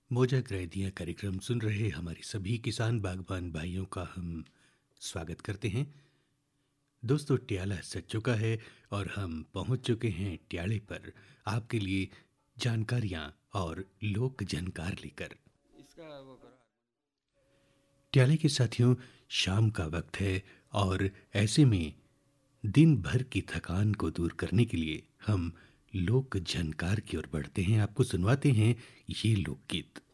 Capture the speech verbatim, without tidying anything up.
मोजा ग्रैदियाँ कार्यक्रम सुन रहे हमारे सभी किसान बागबान भाइयों का हम स्वागत करते हैं। दोस्तों, ट्याला सज चुका है और हम पहुंच चुके हैं ट्याले पर आपके लिए जानकारियां और लोक झनकार लेकर। इसका वो करो। ट्याले के साथियों, शाम का वक्त है और ऐसे में दिन भर की थकान को दूर करने के लिए हम लोक झनकार की ओर बढ़ते हैं। आपको सुनवाते हैं ये लोकगीत।